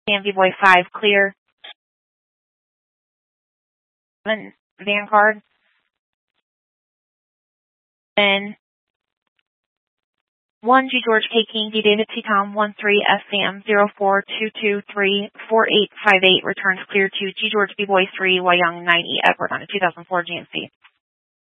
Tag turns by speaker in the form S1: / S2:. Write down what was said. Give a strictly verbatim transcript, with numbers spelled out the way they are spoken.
S1: Dan V Boy five, clear. Seven, Vanguard. Then one G George K King D David T Tom one three S Sam zero four two two three four eight five eight returns clear to G George B Boy three Y Young nine E Edward on a two thousand four G M C.